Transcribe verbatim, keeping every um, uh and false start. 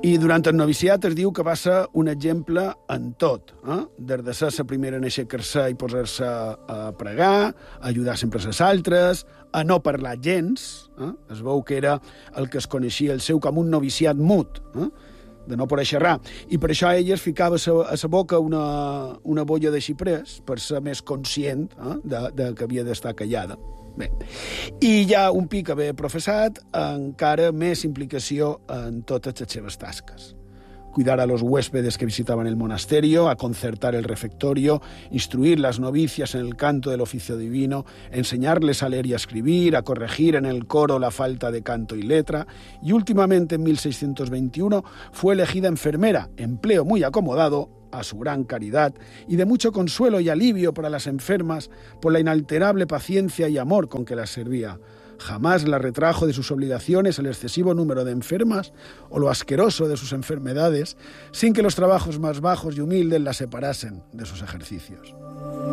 I durant el noviciat es diu que va ser un exemple en tot, eh? Des de ser la primera en aixecar-se i posar-se a pregar, a ajudar sempre les altres, a no parlar gens, eh? Es veu que era el que es coneixia el seu com un noviciat mut, eh? De no poder xerrar. I per això ella es ficava a la boca una, una bolla de xiprers per ser més conscient eh? de, de que havia d'estar callada. Bé. I ja un pic haver professat encara més implicació en totes les seves tasques. Cuidar a los huéspedes que visitaban el monasterio, a concertar el refectorio, instruir las novicias en el canto del oficio divino, enseñarles a leer y a escribir, a corregir en el coro la falta de canto y letra, y últimamente en mil seiscientos veintiuno fue elegida enfermera, empleo muy acomodado, a su gran caridad y de mucho consuelo y alivio para las enfermas por la inalterable paciencia y amor con que las servía. Jamás la retrajo de sus obligaciones el excesivo número de enfermas o lo asqueroso de sus enfermedades, sin que los trabajos más bajos y humildes la separasen de sus ejercicios.